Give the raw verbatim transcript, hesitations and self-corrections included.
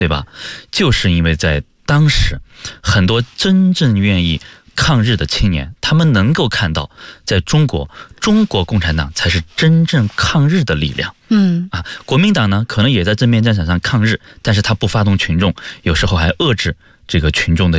对吧？就是因为在当时，很多真正愿意抗日的青年，他们能够看到，在中国，中国共产党才是真正抗日的力量。 嗯啊，国民党呢，可能也在正面战场上抗日，但是他不发动群众，有时候还遏制这个群众的